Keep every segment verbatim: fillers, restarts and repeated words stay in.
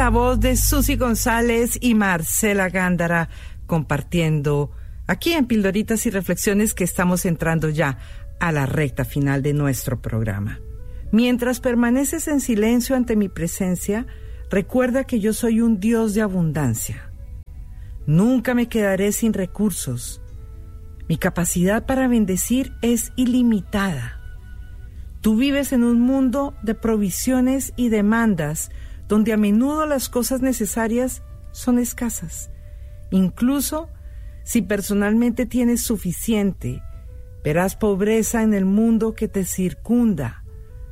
la voz de Susi González y Marcela Gándara compartiendo aquí en Pildoritas y Reflexiones, que estamos entrando ya a la recta final de nuestro programa. Mientras permaneces en silencio ante mi presencia, recuerda que yo soy un Dios de abundancia. Nunca me quedaré sin recursos. Mi capacidad para bendecir es ilimitada. Tú vives en un mundo de provisiones y demandas, donde a menudo las cosas necesarias son escasas. Incluso si personalmente tienes suficiente, verás pobreza en el mundo que te circunda.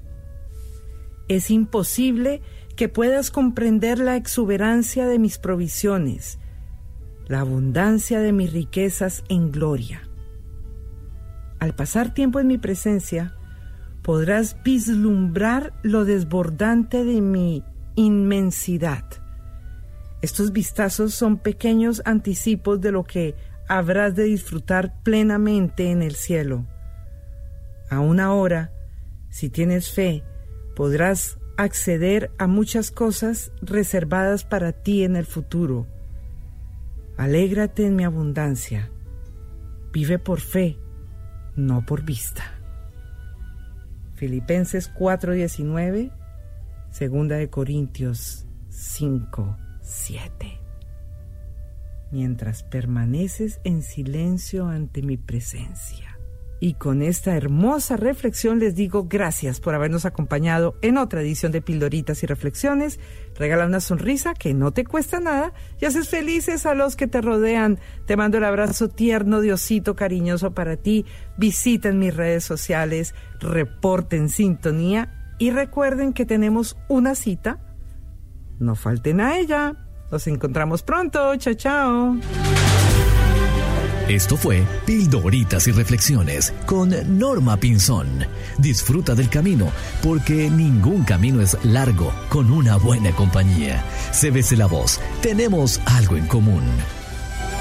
Es imposible que puedas comprender la exuberancia de mis provisiones, la abundancia de mis riquezas en gloria. Al pasar tiempo en mi presencia, podrás vislumbrar lo desbordante de mi inmensidad. Estos vistazos son pequeños anticipos de lo que habrás de disfrutar plenamente en el cielo. Aún ahora, si tienes fe, podrás acceder a muchas cosas reservadas para ti en el futuro. Alégrate en mi abundancia. Vive por fe, no por vista. Filipenses cuatro diecinueve, Segunda de Corintios cinco siete. Mientras permaneces en silencio ante mi presencia. Y con esta hermosa reflexión les digo gracias por habernos acompañado en otra edición de Pildoritas y Reflexiones. Regala una sonrisa que no te cuesta nada y haces felices a los que te rodean. Te mando el abrazo tierno, Diosito cariñoso para ti. Visiten mis redes sociales, reporten sintonía y recuerden que tenemos una cita. No falten a ella. Nos encontramos pronto. Chao, chao. Esto fue Pildoritas y Reflexiones con Norma Pinzón. Disfruta del camino, porque ningún camino es largo con una buena compañía. Cébese la voz, tenemos algo en común.